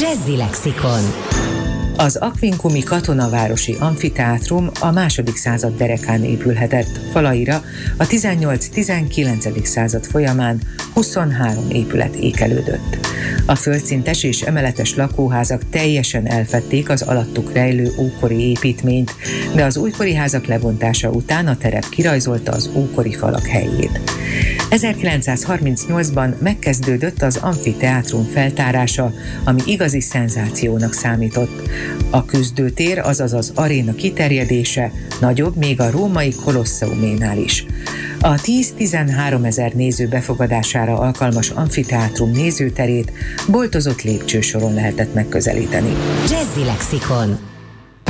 Jazzy Lexikon. Az aquincumi katonavárosi amfiteátrum a II. Század derekán épülhetett, falaira a 18-19. század folyamán 23 épület ékelődött. A földszintes és emeletes lakóházak teljesen elfedték az alattuk rejlő ókori építményt, de az újkori házak lebontása után a terep kirajzolta az ókori falak helyét. 1938-ban megkezdődött az amfiteátrum feltárása, ami igazi szenzációnak számított. A küzdőtér, azaz az aréna kiterjedése nagyobb még a római Kolosszeuménál is. A 10-13 ezer néző befogadására alkalmas amfiteátrum nézőterét boltozott lépcsősoron lehetett megközelíteni. Jazzy Lexikon.